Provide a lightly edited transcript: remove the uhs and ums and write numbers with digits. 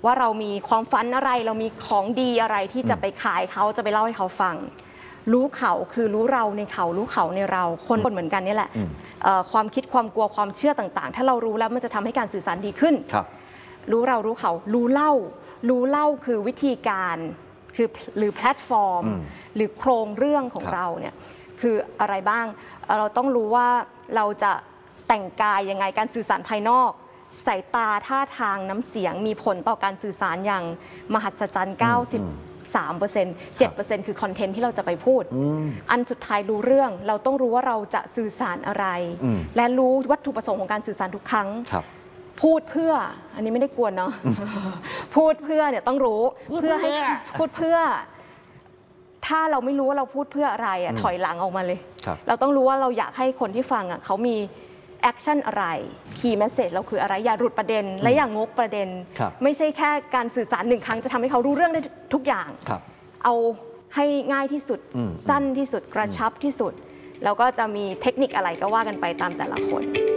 ว่าเรามีความฝันอะไรเรามีของดีอะไรที่จะไปขายเขาจะไปเล่าให้เขาฟังรู้เขาคือรู้เราในเขารู้เขาในเราคนเหมือนกันนี่แหละความคิดความกลัวความเชื่อต่างๆถ้าเรารู้แล้วมันจะทำให้การสื่อสารดีขึ้นรู้เรารู้เขารู้เล่าคือวิธีการคือหรือแพลตฟอร์มหรือโครงเรื่องของเราเนี่ยคืออะไรบ้างเราต้องรู้ว่าเราจะแต่งกายยังไงการสื่อสารภายนอกสายตาท่าทางน้ำเสียงมีผลต่อการสื่อสารอย่างมหัศจรรย์93% 7% คือคอนเทนต์ที่เราจะไปพูดอันสุดท้ายรู้เรื่องเราต้องรู้ว่าเราจะสื่อสารอะไรและรู้วัตถุประสงค์ของการสื่อสารทุกครั้งพูดเพื่ออันนี้ไม่ได้กวนเนาะพูดเพื่อเนี่ยต้องรู้เพื่อให้พูดเพื่อถ้าเราไม่รู้ว่าเราพูดเพื่ออะไรถอยหลังออกมาเลยเราต้องรู้ว่าเราอยากให้คนที่ฟังเขามีแอคชั่นอะไรคีย์แมสเสจเราคืออะไรอย่าหลุดประเด็นและอย่างงกประเด็นไม่ใช่แค่การสื่อสาร1 ครั้งจะทำให้เขารู้เรื่องได้ทุกอย่างเอาให้ง่ายที่สุดสั้นที่สุดกระชับที่สุดแล้วก็จะมีเทคนิคอะไรก็ว่ากันไปตามแต่ละคน